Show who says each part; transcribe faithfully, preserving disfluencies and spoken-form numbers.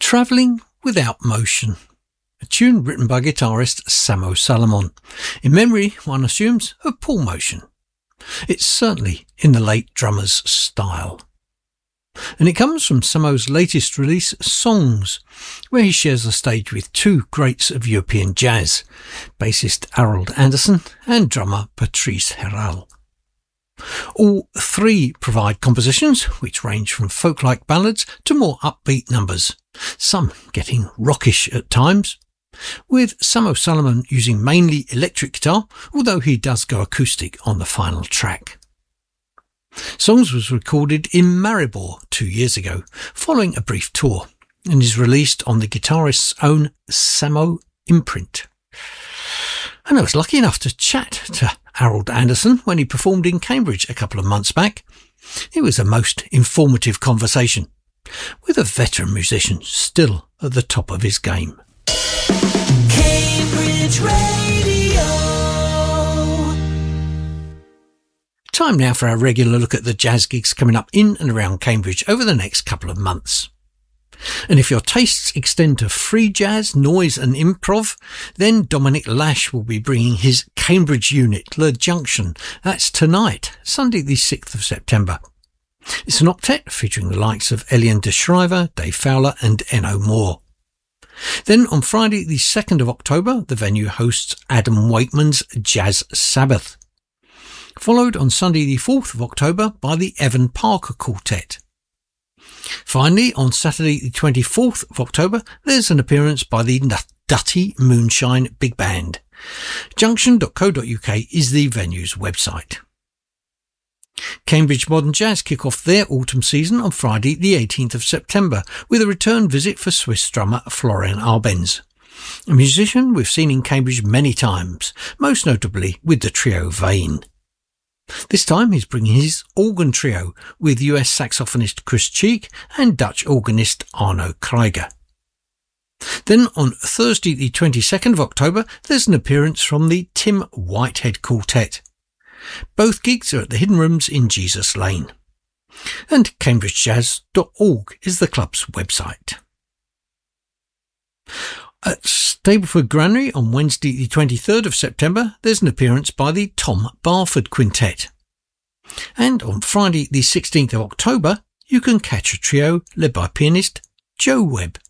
Speaker 1: Travelling Without Motion, a tune written by guitarist Samo Solomon, in memory, one assumes, of Paul Motion. It's certainly in the late drummer's style. And it comes from Samo's latest release, Songs, where he shares the stage with two greats of European jazz, bassist Harold Anderson and drummer Patrice Héral. All three provide compositions which range from folk-like ballads to more upbeat numbers, some getting rockish at times, with Samo Solomon using mainly electric guitar, although he does go acoustic on the final track. Songs was recorded in Maribor two years ago, following a brief tour, and is released on the guitarist's own Samo imprint. And I was lucky enough to chat to Harold Anderson when he performed in Cambridge a couple of months back. It was a most informative conversation, with a veteran musician still at the top of his game. Cambridge Radio. Time now for our regular look at the jazz gigs coming up in and around Cambridge over the next couple of months. And if your tastes extend to free jazz, noise and improv, then Dominic Lash will be bringing his Cambridge unit, Le Junction. That's tonight, Sunday the sixth of September. It's an octet featuring the likes of Elian de Schrijver, Dave Fowler and Enno Moore. Then on Friday the second of October, the venue hosts Adam Wakeman's Jazz Sabbath, followed on Sunday the fourth of October by the Evan Parker Quartet. Finally, on Saturday the twenty-fourth of October, there's an appearance by the Dutty Moonshine Big Band. junction dot co dot uk is the venue's website. Cambridge Modern Jazz kick off their autumn season on Friday the eighteenth of September with a return visit for Swiss drummer Florian Arbenz, a musician we've seen in Cambridge many times, most notably with the trio Vane. This time he's bringing his organ trio with U S saxophonist Chris Cheek and Dutch organist Arno Krieger. Then on Thursday the twenty-second of October, there's an appearance from the Tim Whitehead Quartet. Both gigs are at the Hidden Rooms in Jesus Lane. And cambridge jazz dot org is the club's website. At Stableford Granary on Wednesday the twenty-third of September, there's an appearance by the Tom Barford Quintet. And on Friday the sixteenth of October, you can catch a trio led by pianist Joe Webb.